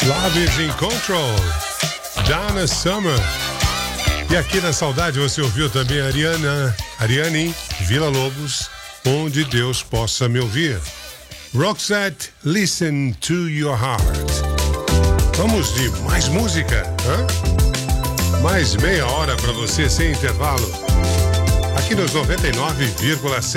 Love is in Control, Donna Summer. E aqui na Saudade você ouviu também a Ariane Villa-Lobos, Onde Deus Possa Me Ouvir. Roxette, Listen to Your Heart. Vamos de mais música, mais meia hora para você sem intervalo. Aqui nos 99,7.